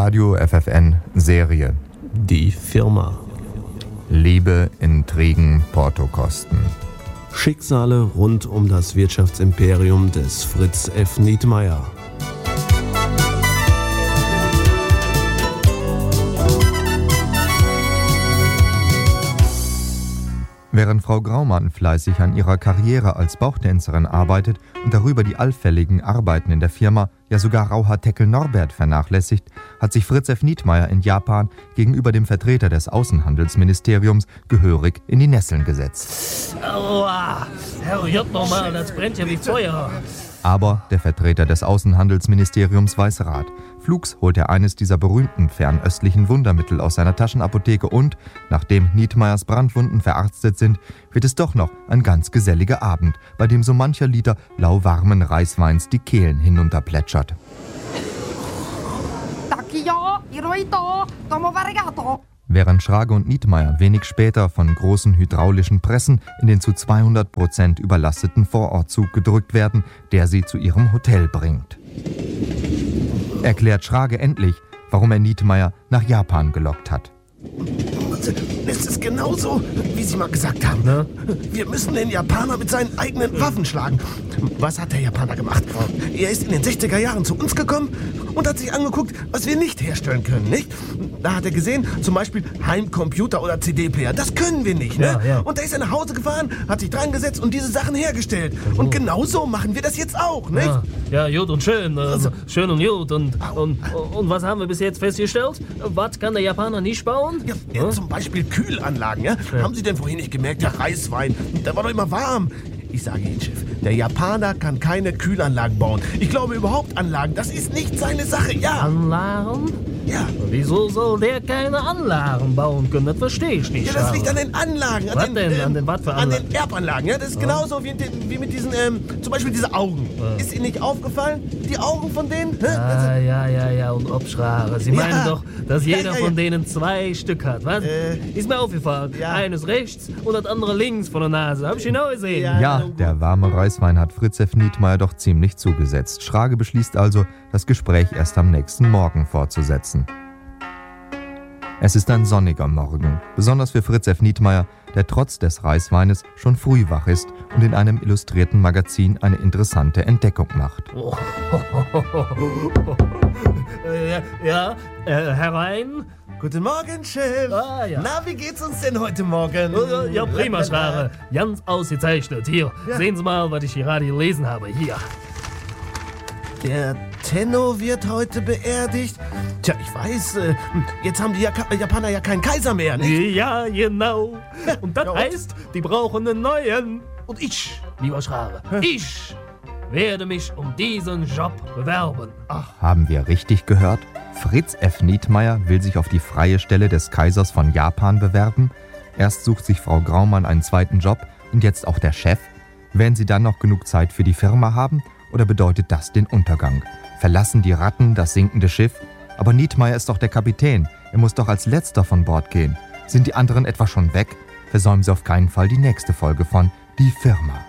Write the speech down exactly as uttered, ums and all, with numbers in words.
Radio F F N Serie. Die Firma. Liebe, Intrigen, Portokosten. Schicksale rund um das Wirtschaftsimperium des Fritz F. Nietmeyer. Während Frau Graumann fleißig an ihrer Karriere als Bauchtänzerin arbeitet und darüber die allfälligen Arbeiten in der Firma, ja sogar Rauhaar-Teckel Norbert vernachlässigt, hat sich Fritz F. Nietmeyer in Japan gegenüber dem Vertreter des Außenhandelsministeriums gehörig in die Nesseln gesetzt. Aua, herrgott nochmal, das brennt ja wie Feuer. Aber der Vertreter des Außenhandelsministeriums weiß Rat. Flugs holt er eines dieser berühmten fernöstlichen Wundermittel aus seiner Taschenapotheke und, nachdem Nietmeyers Brandwunden verarztet sind, wird es doch noch ein ganz geselliger Abend, bei dem so mancher Liter lauwarmen Reisweins die Kehlen hinunterplätschert. Während Schrage und Nietmeyer wenig später von großen hydraulischen Pressen in den zu zweihundert Prozent überlasteten Vorortzug gedrückt werden, der sie zu ihrem Hotel bringt. Erklärt Schrage endlich, warum er Nietmeyer nach Japan gelockt hat. Es ist genauso, wie Sie mal gesagt haben. Ne? Wir müssen den Japaner mit seinen eigenen Waffen schlagen. Was hat der Japaner gemacht? Er ist in den sechziger Jahren zu uns gekommen und hat sich angeguckt, was wir nicht herstellen können, nicht? Da hat er gesehen, zum Beispiel Heimcomputer oder C D-Player. Das können wir nicht, ne? Ja, ja. Und da ist er nach Hause gefahren, hat sich dran gesetzt und diese Sachen hergestellt. Also. Und genau so machen wir das jetzt auch, nicht? Ja, ja, gut und schön. Äh, also. Schön und gut. Und, und, und was haben wir bis jetzt festgestellt? Was kann der Japaner nicht bauen? Ja, ja, ja? Zum Beispiel Kühlanlagen, ja? ja? Haben Sie denn vorhin nicht gemerkt, der Reiswein, der war doch immer warm. Ich sage Ihnen, Chef, der Japaner kann keine Kühlanlagen bauen. Ich glaube überhaupt Anlagen, das ist nicht seine Sache, ja. Anlagen? Ja. Wieso soll der keine Anlagen bauen können? Das verstehe ich nicht. Ja, das liegt an den Anlagen. An was den, denn? Ähm, an den was für Anlagen? An den Erbanlagen, ja. Das ist ja. genauso wie, wie mit diesen, ähm, zum Beispiel diese Augen. Ja. Ist Ihnen nicht aufgefallen? Die Augen von denen? Hä? Ah, ja, ja, ja, und Obschrare. Sie ja. meinen doch, dass jeder ja, ja, ja. von denen zwei Stück hat, was? Äh, ist mir aufgefallen. Ja. Eines rechts und das andere links von der Nase. Hab ich genau gesehen. Ja, ja, der warme Reiswein hat Fritz F. Nietmeyer doch ziemlich zugesetzt. Schrage beschließt also, das Gespräch erst am nächsten Morgen fortzusetzen. Es ist ein sonniger Morgen, besonders für Fritz F. Nietmeyer, der trotz des Reisweines schon früh wach ist und in einem illustrierten Magazin eine interessante Entdeckung macht. Oh, oh, oh, oh, oh. Ja, ja äh, herein. Guten Morgen, Chef. Ah, ja. Na, wie geht's uns denn heute Morgen? Ja, ja prima, Schrare. Ganz ausgezeichnet. Hier, ja. Sehen Sie mal, was ich gerade gelesen habe. Hier. Der Tenno wird heute beerdigt. Tja, ich weiß, äh, jetzt haben die Jak- Japaner ja keinen Kaiser mehr, nicht? Ja, genau. Und das ja, und? heißt, die brauchen einen neuen. Und ich, lieber Schrare, ich werde mich um diesen Job bewerben. Ach. Haben wir richtig gehört? Fritz F. Nietmeyer will sich auf die freie Stelle des Kaisers von Japan bewerben. Erst sucht sich Frau Graumann einen zweiten Job und jetzt auch der Chef. Werden sie dann noch genug Zeit für die Firma haben? Oder bedeutet das den Untergang? Verlassen die Ratten das sinkende Schiff? Aber Nietmeyer ist doch der Kapitän. Er muss doch als Letzter von Bord gehen. Sind die anderen etwa schon weg? Versäumen Sie auf keinen Fall die nächste Folge von Die Firma.